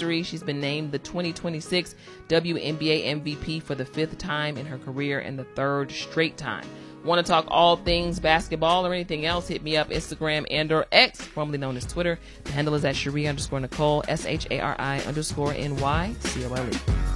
history. She's been named the 2026 WNBA MVP for the 5th time in her career and the 3rd straight time. Want to talk all things basketball or anything else? Hit me up, Instagram and or X, formerly known as Twitter. The handle is at Cherie_Nicole, SHARI_NYCOLE.